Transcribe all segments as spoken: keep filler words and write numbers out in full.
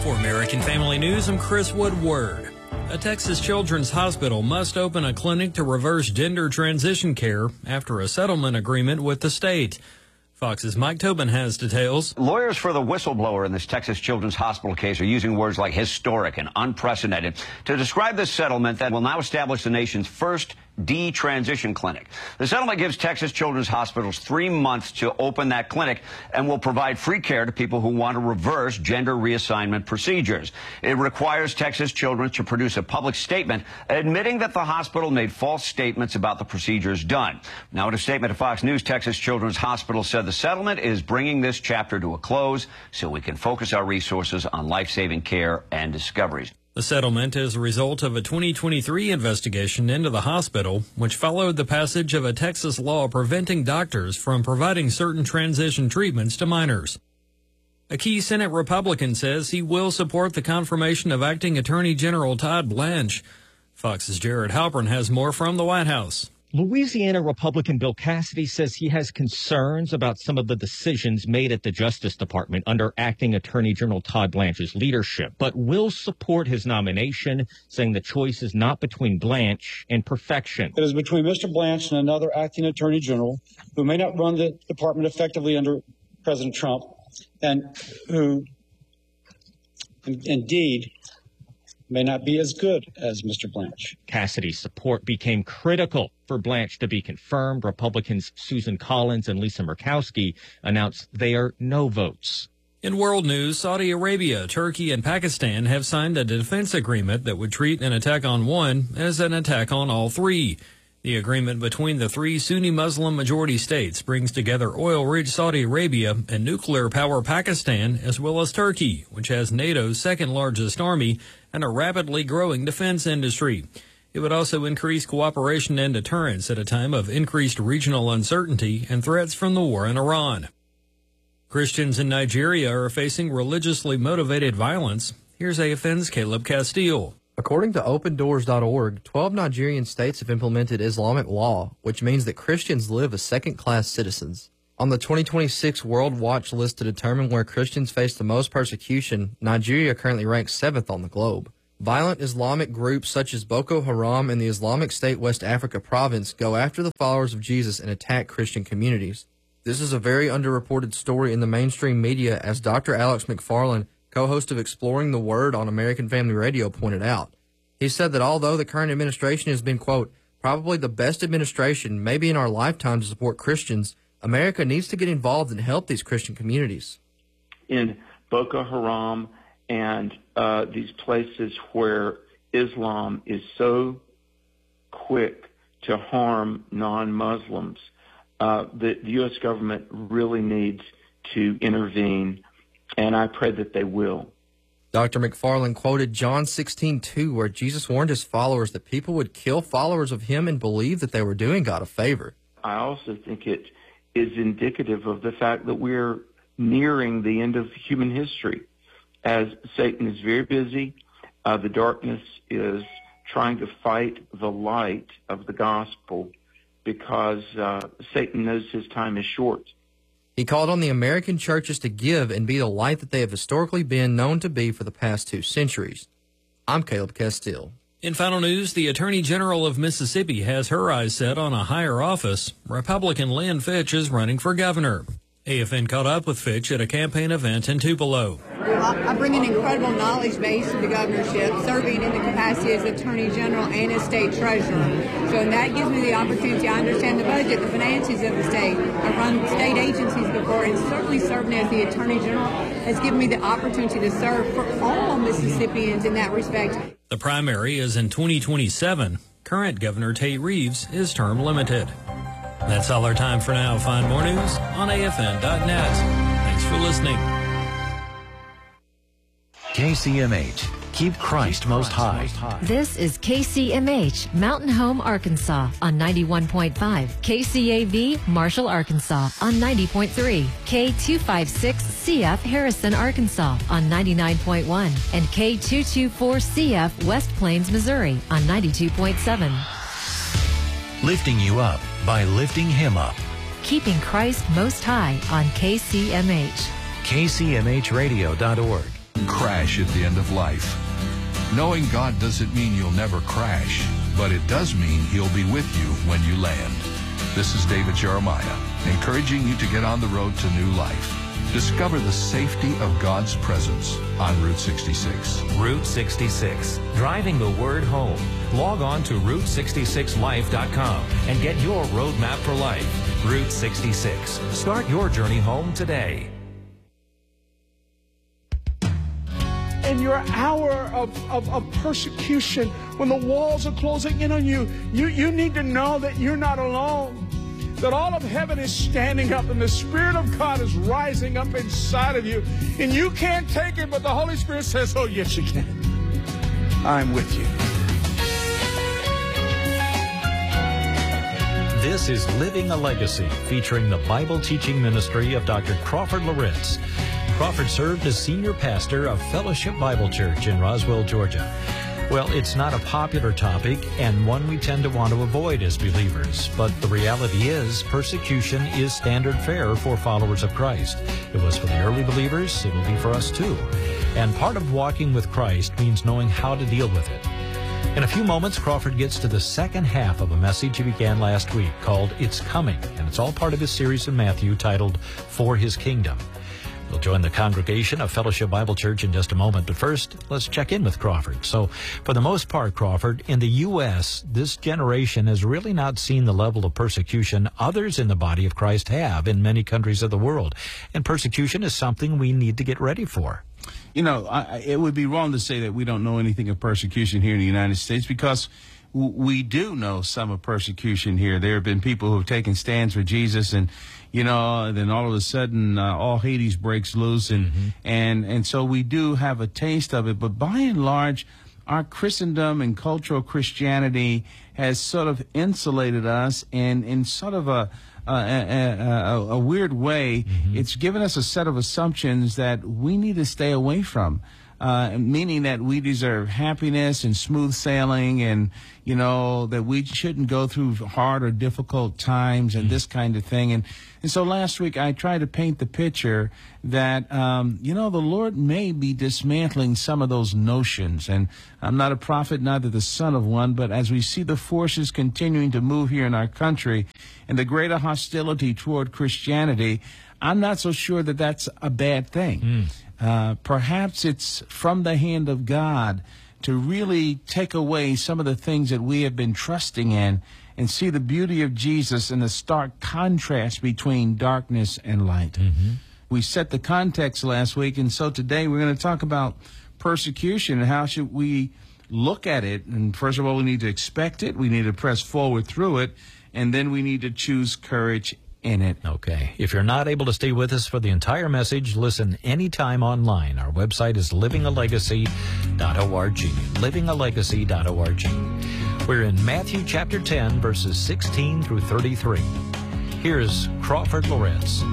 For American Family News, I'm Chris Woodward. A Texas children's hospital must open a clinic to reverse gender transition care after a settlement agreement with the state. Fox's Mike Tobin has details. Lawyers for the whistleblower in this Texas Children's Hospital case are using words like historic and unprecedented to describe this settlement that will now establish the nation's first detransition clinic. The settlement gives Texas Children's Hospitals three months to open that clinic and will provide free care to people who want to reverse gender reassignment procedures. It requires Texas Children's to produce a public statement admitting that the hospital made false statements about the procedures done. Now, in a statement to Fox News, Texas Children's Hospital said the settlement is bringing this chapter to a close so we can focus our resources on life-saving care and discoveries. The settlement is a result of a twenty twenty-three investigation into the hospital, which followed the passage of a Texas law preventing doctors from providing certain transition treatments to minors. A key Senate Republican says he will support the confirmation of Acting Attorney General Todd Blanche. Fox's Jared Halpern has more from the White House. Louisiana Republican Bill Cassidy says he has concerns about some of the decisions made at the Justice Department under Acting Attorney General Todd Blanche's leadership, but will support his nomination, saying the choice is not between Blanche and perfection. It is between Mister Blanche and another Acting Attorney General who may not run the department effectively under President Trump and who in- indeed may not be as good as Mister Blanche. Cassidy's support became critical for Blanche to be confirmed. Republicans Susan Collins and Lisa Murkowski announced they are no votes. In world news, Saudi Arabia, Turkey, and Pakistan have signed a defense agreement that would treat an attack on one as an attack on all three. The agreement between the three Sunni Muslim majority states brings together oil-rich Saudi Arabia and nuclear power Pakistan, as well as Turkey, which has NATO's second largest army and a rapidly growing defense industry. It would also increase cooperation and deterrence at a time of increased regional uncertainty and threats from the war in Iran. Christians in Nigeria are facing religiously motivated violence. Here's A F N's Caleb Castile. According to open doors dot org, twelve Nigerian states have implemented Islamic law, which means that Christians live as second-class citizens. On the twenty twenty-six World Watch list to determine where Christians face the most persecution, Nigeria currently ranks seventh on the globe. Violent Islamic groups such as Boko Haram and the Islamic State West Africa province go after the followers of Jesus and attack Christian communities. This is a very underreported story in the mainstream media, as Doctor Alex McFarland, co-host of Exploring the Word on American Family Radio, pointed out. He said that although the current administration has been, quote, probably the best administration maybe in our lifetime to support Christians, America needs to get involved and help these Christian communities. In Boko Haram and uh, these places where Islam is so quick to harm non-Muslims, uh, the, the U S government really needs to intervene, and I pray that they will. Doctor McFarland quoted John sixteen two, where Jesus warned his followers that people would kill followers of him and believe that they were doing God a favor. I also think it is indicative of the fact that we're nearing the end of human history, as Satan is very busy. Uh, the darkness is trying to fight the light of the gospel because uh, Satan knows his time is short. He called on the American churches to give and be the light that they have historically been known to be for the past two centuries. I'm Caleb Castile. In final news, the Attorney General of Mississippi has her eyes set on a higher office. Republican Lynn Fitch is running for governor. A F N caught up with Fitch at a campaign event in Tupelo. I bring an incredible knowledge base to the governorship, serving in the capacity as Attorney General and as State Treasurer. So that gives me the opportunity. I understand the budget, the finances of the state. I run state agencies before, and certainly serving as the Attorney General has given me the opportunity to serve for all Mississippians in that respect. The primary is in twenty twenty-seven. Current Governor Tate Reeves is term limited. That's all our time for now. Find more news on A F N dot net. Thanks for listening. K C M H. Keep Christ most high. This is K C M H, Mountain Home, Arkansas on ninety-one point five. K C A V, Marshall, Arkansas on ninety point three. K two fifty-six C F, Harrison, Arkansas on ninety-nine point one. And K two twenty-four C F, West Plains, Missouri on ninety-two point seven. Lifting you up by lifting him up. Keeping Christ most high on K C M H. K C M H radio dot org. crash at the end of life. Knowing God doesn't mean you'll never crash, but it does mean He'll be with you when you land. This is David Jeremiah, encouraging you to get on the road to new life. Discover the safety of God's presence on Route sixty-six. Route sixty-six, driving the word home. Log on to route sixty-six life dot com and get your roadmap for life. Route sixty-six. Start your journey home today. In your hour of, of, of persecution, when the walls are closing in on you, you, you need to know that you're not alone. That all of heaven is standing up and the Spirit of God is rising up inside of you. And you can't take it, but the Holy Spirit says, oh, yes, you can. I'm with you. This is Living a Legacy, featuring the Bible teaching ministry of Doctor Crawford Loritz. Crawford served as senior pastor of Fellowship Bible Church in Roswell, Georgia. Well, it's not a popular topic and one we tend to want to avoid as believers. But the reality is, persecution is standard fare for followers of Christ. It was for the early believers, it will be for us too. And part of walking with Christ means knowing how to deal with it. In a few moments, Crawford gets to the second half of a message he began last week called It's Coming, and it's all part of his series in Matthew titled For His Kingdom. We'll join the congregation of Fellowship Bible Church in just a moment, but first, let's check in with Crawford. So, for the most part, Crawford, in the U S, this generation has really not seen the level of persecution others in the body of Christ have in many countries of the world. And persecution is something we need to get ready for. You know, I, it would be wrong to say that we don't know anything of persecution here in the United States, because w- we do know some of persecution here. There have been people who have taken stands for Jesus, and you know, then all of a sudden, uh, all Hades breaks loose, and, mm-hmm. and and so we do have a taste of it. But by and large, our Christendom and cultural Christianity has sort of insulated us, and in sort of a a, a, a, a weird way, mm-hmm. it's given us a set of assumptions that we need to stay away from. Uh, meaning that we deserve happiness and smooth sailing, and, you know, that we shouldn't go through hard or difficult times and this kind of thing. And, and so last week I tried to paint the picture that, um, you know, the Lord may be dismantling some of those notions. And I'm not a prophet, neither the son of one, but as we see the forces continuing to move here in our country and the greater hostility toward Christianity, I'm not so sure that that's a bad thing. Mm. Uh, perhaps it's from the hand of God to really take away some of the things that we have been trusting in and see the beauty of Jesus and the stark contrast between darkness and light. Mm-hmm. We set the context last week, and so today we're going to talk about persecution and how should we look at it. And first of all, we need to expect it, we need to press forward through it, and then we need to choose courage in it. Okay. If you're not able to stay with us for the entire message, listen anytime online. Our website is living a legacy dot org. living a legacy dot org. We're in Matthew chapter ten, verses sixteen through thirty-three. Here's Crawford Loritz.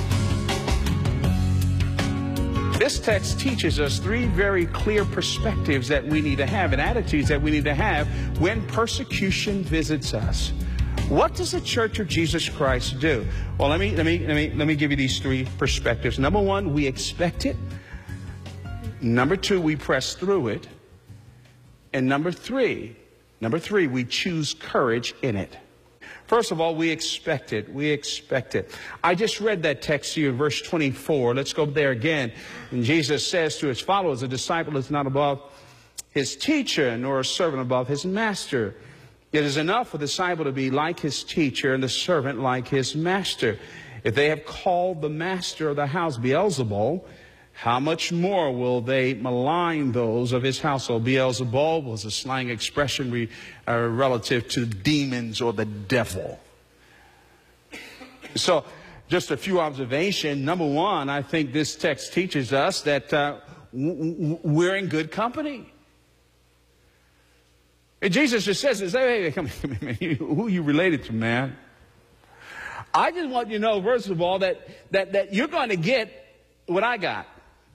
This text teaches us three very clear perspectives that we need to have and attitudes that we need to have when persecution visits us. What does the Church of Jesus Christ do? Well, let me let me let me let me give you these three perspectives. Number one, we expect it. Number two, we press through it. And number three, number three, we choose courage in it. First of all, we expect it. We expect it. I just read that text to you in verse twenty-four. Let's go there again. And Jesus says to his followers, a disciple is not above his teacher, nor a servant above his master. It is enough for the disciple to be like his teacher and the servant like his master. If they have called the master of the house Beelzebul, how much more will they malign those of his household? Beelzebul was a slang expression re, uh, relative to demons or the devil. So, just a few observations. Number one, I think this text teaches us that uh, w- w- we're in good company. And Jesus just says, hey, hey, come here, man. Who are you related to, man? I just want you to know, first of all, that, that, that you're going to get what I got.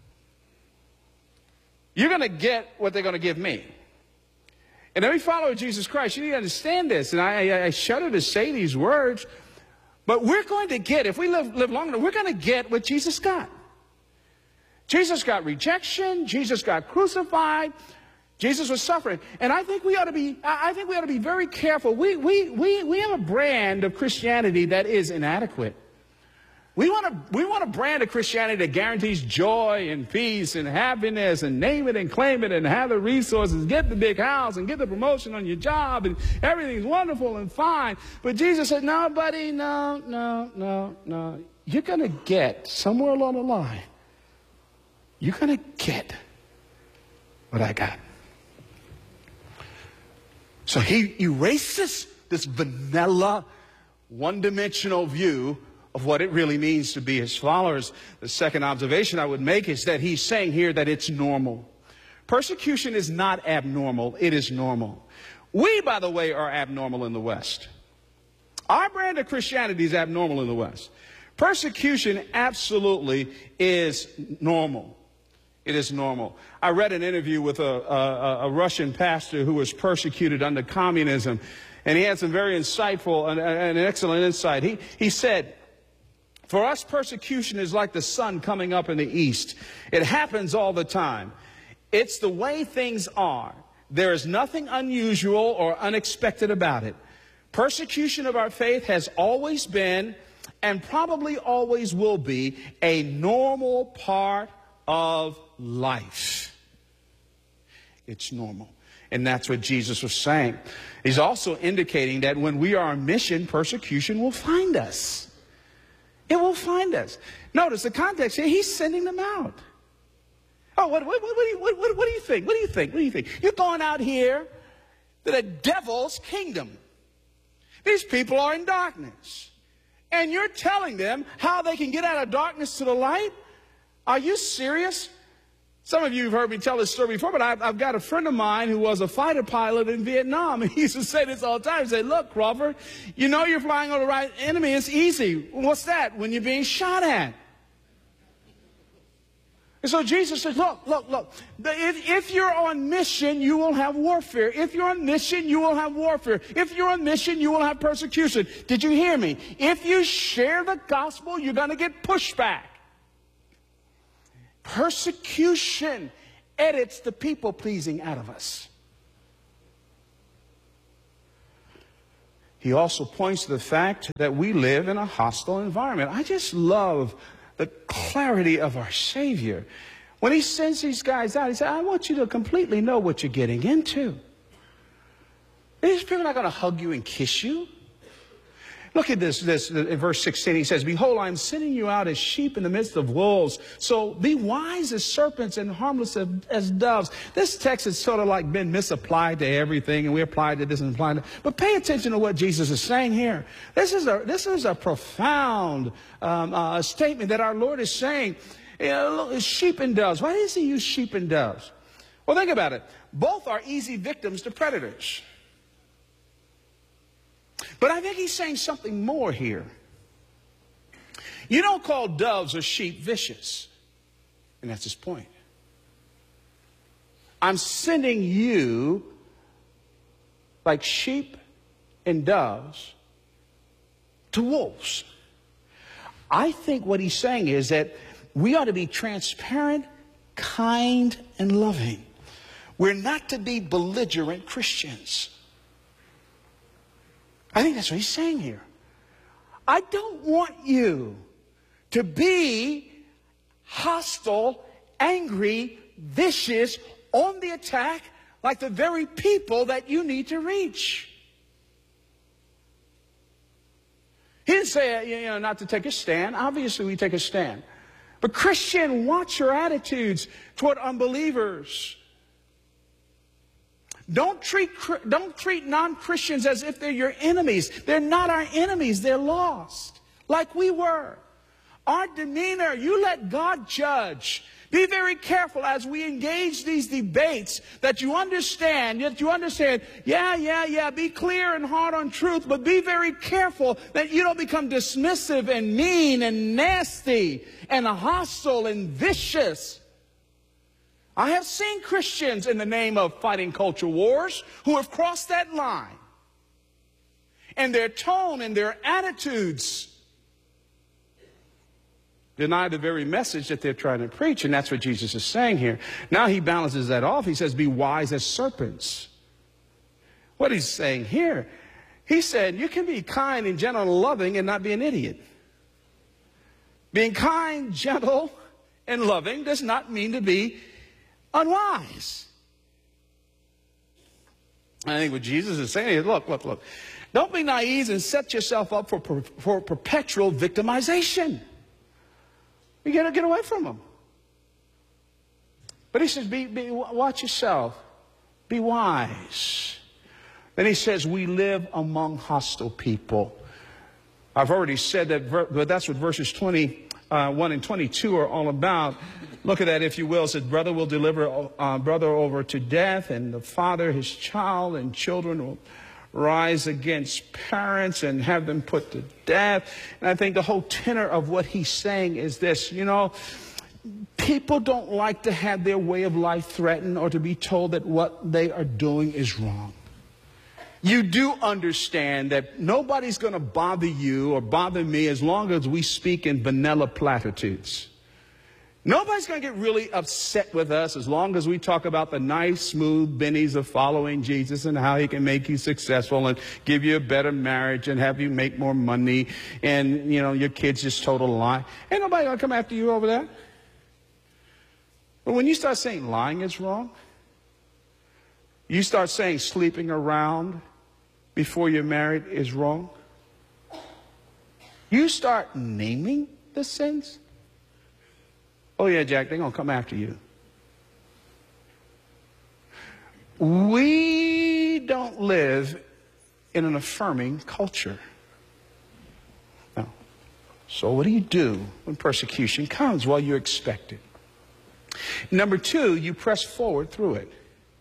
You're going to get what they're going to give me. And every follower of Jesus Christ, you need to understand this. And I, I, I shudder to say these words, but we're going to get, if we live, live long enough, we're going to get what Jesus got. Jesus got rejection. Jesus got crucified. Jesus was suffering. And I think we ought to be, I think we ought to be very careful. We, we, we, we have a brand of Christianity that is inadequate. We want to, we want a brand of Christianity that guarantees joy and peace and happiness and name it and claim it and have the resources, get the big house and get the promotion on your job and everything's wonderful and fine. But Jesus said, no, buddy, no, no, no, no. You're going to get somewhere along the line. You're going to get what I got. So he erases this vanilla, one-dimensional view of what it really means to be his followers. The second observation I would make is that he's saying here that it's normal. Persecution is not abnormal. It is normal. We, by the way, are abnormal in the West. Our brand of Christianity is abnormal in the West. Persecution absolutely is normal. It is normal. I read an interview with a, a, a Russian pastor who was persecuted under communism, and he had some very insightful and, and excellent insight. He, he said, for us, persecution is like the sun coming up in the east. It happens all the time. It's the way things are. There is nothing unusual or unexpected about it. Persecution of our faith has always been, and probably always will be, a normal part of life. It's normal. And that's what Jesus was saying. He's also indicating that when we are on mission, persecution will find us. It will find us. Notice the context here, he's sending them out. Oh, what, what, what, what, do you, what, what, what do you think? What do you think? What do you think? You're going out here to the devil's kingdom. These people are in darkness. And you're telling them how they can get out of darkness to the light? Are you serious? Some of you have heard me tell this story before, but I've, I've got a friend of mine who was a fighter pilot in Vietnam. And he used to say this all the time. He said, look, Crawford, you know you're flying over the right enemy. It's easy. What's that? When you're being shot at. And so Jesus says, look, look, look. If, if you're on mission, you will have warfare. If you're on mission, you will have warfare. If you're on mission, you will have persecution. Did you hear me? If you share the gospel, you're going to get pushback. Persecution edits the people-pleasing out of us. He also points to the fact that we live in a hostile environment. I just love the clarity of our Savior. When he sends these guys out, he said, I want you to completely know what you're getting into. These people are not going to hug you and kiss you. Look at this, this in verse sixteen. He says, behold, I am sending you out as sheep in the midst of wolves. So be wise as serpents and harmless as doves. This text has sort of like been misapplied to everything, and we applied to this and applied to. But pay attention to what Jesus is saying here. This is a, this is a profound um, uh, statement that our Lord is saying. You know, sheep and doves. Why does he use sheep and doves? Well, think about it. Both are easy victims to predators. But I think he's saying something more here. You don't call doves or sheep vicious. And that's his point. I'm sending you like sheep and doves to wolves. I think what he's saying is that we ought to be transparent, kind, and loving. We're not to be belligerent Christians. I think that's what he's saying here. I don't want you to be hostile, angry, vicious, on the attack, like the very people that you need to reach. He didn't say, you know, not to take a stand. Obviously, we take a stand. But Christian, watch your attitudes toward unbelievers. Don't treat, don't treat non-Christians as if they're your enemies. They're not our enemies. They're lost, like we were. Our demeanor, you let God judge. Be very careful as we engage these debates that you understand, that you understand, yeah, yeah, yeah, be clear and hard on truth, but be very careful that you don't become dismissive and mean and nasty and hostile and vicious. I have seen Christians in the name of fighting culture wars who have crossed that line. And their tone and their attitudes, deny the very message that they're trying to preach. And that's what Jesus is saying here. Now he balances that off. He says, be wise as serpents. What he's saying here, he said, you can be kind and gentle and loving and not be an idiot. Being kind, gentle, and loving does not mean to be unwise. I think what Jesus is saying is, look, look, look. Don't be naive and set yourself up for, for perpetual victimization. You got to get away from them. But he says, be, be, watch yourself. Be wise. Then he says, we live among hostile people. I've already said that, but that's what verses twenty-one and twenty-two are all about. Look at that, if you will. It says, brother will deliver uh, brother over to death, and the father his child, and children will rise against parents and have them put to death. And I think the whole tenor of what he's saying is this, you know, people don't like to have their way of life threatened or to be told that what they are doing is wrong. You do understand that nobody's going to bother you or bother me as long as we speak in vanilla platitudes. Nobody's going to get really upset with us as long as we talk about the nice, smooth bennies of following Jesus and how he can make you successful and give you a better marriage and have you make more money and, you know, your kids just total lie. Ain't nobody going to come after you over that. But when you start saying lying is wrong, you start saying sleeping around before you're married is wrong, you start naming the sins, oh yeah, Jack, they're going to come after you. We don't live in an affirming culture. No. So what do you do when persecution comes? Well, you expect it. Number two, you press forward through it.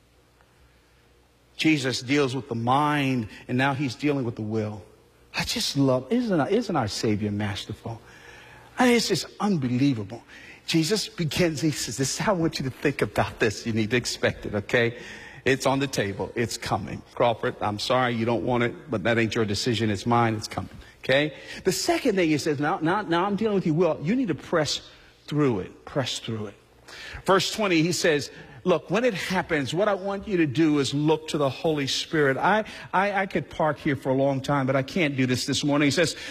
Jesus deals with the mind, and now he's dealing with the will. I just love, isn't our, isn't our Savior masterful? I mean, it's just unbelievable. Jesus begins, he says, this is how I want you to think about this. You need to expect it, okay? It's on the table. It's coming. Crawford, I'm sorry you don't want it, but that ain't your decision. It's mine. It's coming, okay? The second thing he says, now, now, now I'm dealing with you. Well, you need to press through it. Press through it. Verse twenty, he says, look, when it happens, what I want you to do is look to the Holy Spirit. I, I, I could park here for a long time, but I can't do this this morning. He says,